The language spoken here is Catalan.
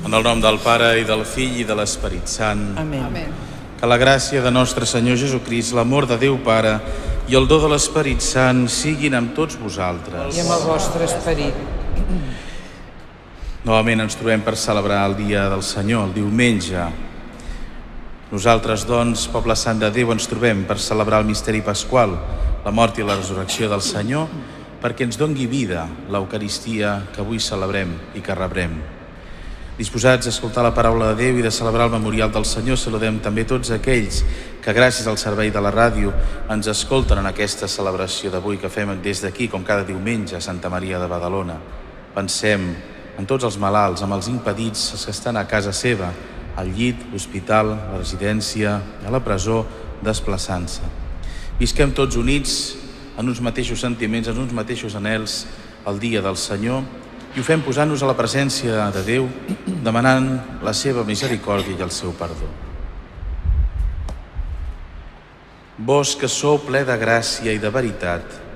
En el nom del Pare, i del Fill, i de l'Esperit Sant. Amén. Que la gràcia de nostre Senyor Jesucrist, l'amor de Déu Pare i el do de l'Esperit Sant siguin amb tots vosaltres. I amb el vostre esperit. Novament ens trobem per celebrar el dia del Senyor, el diumenge. Nosaltres, doncs, poble sant de Déu, ens trobem per celebrar el misteri pasqual, la mort i la resurrecció del Senyor, perquè ens dongui vida l'Eucaristia que avui celebrem i que rebrem. Disposats a escoltar la paraula de Déu i de celebrar el memorial del Senyor, saludem també tots aquells que, gràcies al servei de la ràdio, ens escolten en aquesta celebració d'avui que fem des d'aquí, com cada diumenge, a Santa Maria de Badalona. Pensem en tots els malalts, amb els impedits, els que estan a casa seva, al llit, l'hospital, la residència, a la presó, desplaçant-se. Visquem tots units en uns mateixos sentiments, en uns mateixos anhels, el dia del Senyor, i ho fem posant-nos a la presència de Déu, demanant la seva misericòrdia i el seu perdó. Vós que sou ple de gràcia i de veritat,